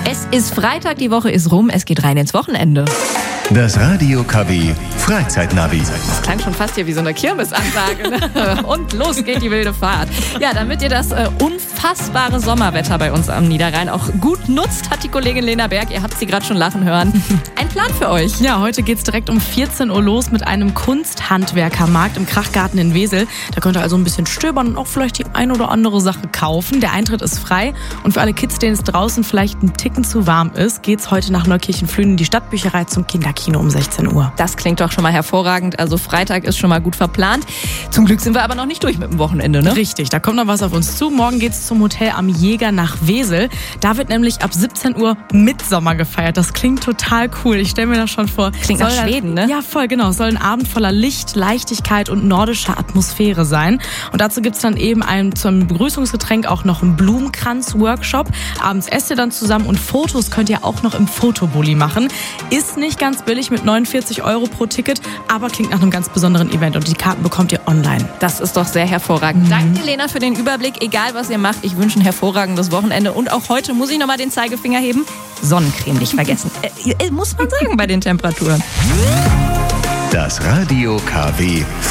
Es ist Freitag, die Woche ist rum, es geht rein ins Wochenende. Das Radio KW Freizeitnavi. Das klang schon fast hier wie so eine Kirmesansage. Ne? Und los geht die wilde Fahrt. Ja, damit ihr das unfassbare Sommerwetter bei uns am Niederrhein auch gut nutzt, hat die Kollegin Lena Berg, ihr habt sie gerade schon lachen hören, einen Plan für euch. Ja, heute geht's direkt um 14 Uhr los mit einem Kunsthandwerkermarkt im Krachgarten in Wesel. Da könnt ihr also ein bisschen stöbern und auch vielleicht die ein oder andere Sache kaufen. Der Eintritt ist frei und für alle Kids, denen es draußen vielleicht ein Ticken zu warm ist, geht's heute nach Neukirchen-Flühen in die Stadtbücherei zum Kinderkino um 16 Uhr. Das klingt doch schon mal hervorragend. Also Freitag ist schon mal gut verplant. Zum Glück sind wir aber noch nicht durch mit dem Wochenende, ne? Richtig, da kommt noch was auf uns zu. Morgen geht's zum Hotel am Jäger nach Wesel. Da wird nämlich ab 17 Uhr Mitsommer gefeiert. Das klingt total cool. Ich stelle mir das schon vor. Klingt nach Schweden, ne? Ja, voll, genau. Soll ein Abend voller Licht, Leichtigkeit und nordischer Atmosphäre sein. Und dazu gibt's dann eben zum Begrüßungsgetränk auch noch einen Blumenkranz-Workshop. Abends esst ihr dann zusammen und Fotos könnt ihr auch noch im Fotobully machen. Ist nicht ganz billig mit 49 € pro Ticket, aber klingt nach einem ganz besonderen Event und die Karten bekommt ihr online. Das ist doch sehr hervorragend. Danke, Lena, für den Überblick. Egal, was ihr macht, ich wünsche ein hervorragendes Wochenende. Und auch heute muss ich nochmal den Zeigefinger heben. Sonnencreme nicht vergessen. Muss man sagen bei den Temperaturen. Das Radio KW